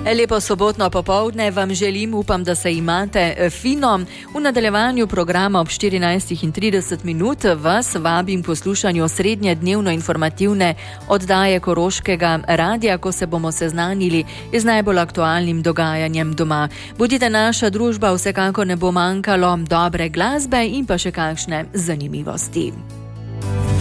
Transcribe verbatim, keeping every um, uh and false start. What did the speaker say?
Lepo sobotno popoldne vam želim, upam, da se imate fino. V nadaljevanju programa ob štirinajstih in trideset minut vas vabim poslušanju srednje dnevno informativne oddaje Koroškega radia, ko se bomo seznanili z najbolj aktualnim dogajanjem doma. Budite naša družba, vsekako ne bo manjkalo dobre glasbe in pa še kakšne zanimivosti.